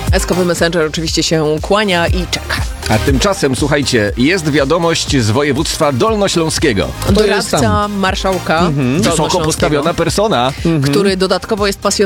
Eskowy Messenger oczywiście się kłania i czeka. A tymczasem, słuchajcie, jest wiadomość z województwa dolnośląskiego. Doradca marszałka Wysoko postawiona persona. który dodatkowo jest pasjonatem